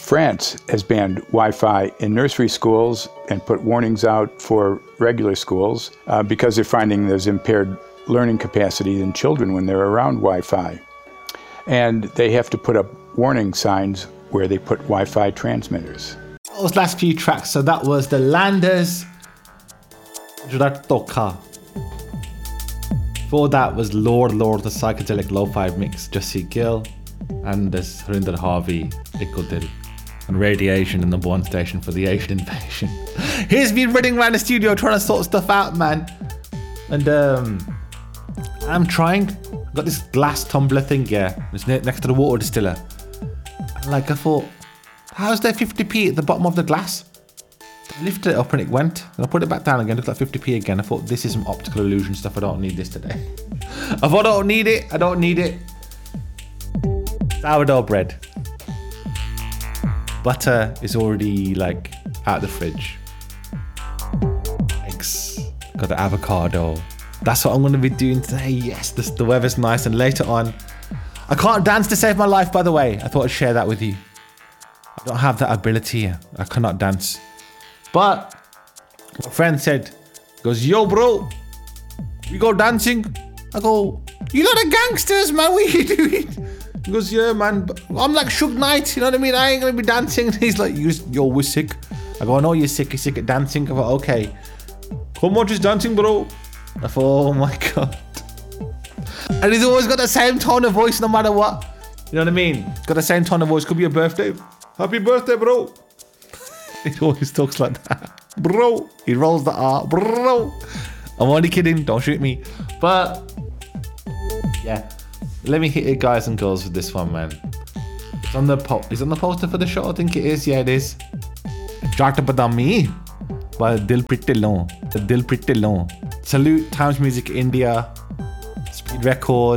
France has banned Wi-Fi in nursery schools and put warnings out for regular schools because they're finding there's impaired learning capacity in children when they're around Wi-Fi. And they have to put up warning signs where they put Wi-Fi transmitters. Those last few tracks, so that was the Landers Toka. Before that was Lord, the psychedelic lo-fi mix, Jesse Gill, and there's Harinder Harvey, Ikodil, and Radiation in the Born Station for the Asian invasion. He's been running around the studio trying to sort stuff out, man. And I'm trying. Got this glass tumbler thing, yeah. It's next to the water distiller. And I thought, how's there 50p at the bottom of the glass? I lifted it up and it went. And I put it back down again, looked like 50p again. I thought, this is some optical illusion stuff. I don't need this today. I thought, I don't need it. Sourdough bread. Butter is already out the fridge. Eggs. Got the avocado. That's what I'm going to be doing today. Yes, the weather's nice. And later on, I can't dance to save my life, by the way. I thought I'd share that with you. I don't have that ability. I cannot dance. But my friend said, goes, yo, bro, we go dancing. I go, you lot of gangsters, man. What are you doing? He goes, yeah, man. I'm like Suge Knight. You know what I mean? I ain't going to be dancing. And he's like, yo, we're sick. I go, I know you're sick. You're sick at dancing. I thought, okay. Come on, just dancing, bro. I thought, oh my God. And he's always got the same tone of voice no matter what. You know what I mean? Got the same tone of voice. Could be a birthday. Happy birthday, bro. He always talks like that. Bro. He rolls the R. Bro. I'm only kidding. Don't shoot me. But, yeah. Let me hit it, guys and girls, with this one, man. It's on the poster for the show. I think it is. Yeah, it is. Chaat Badami by Dil Prittilon. Salute Times Music India, Speed Records.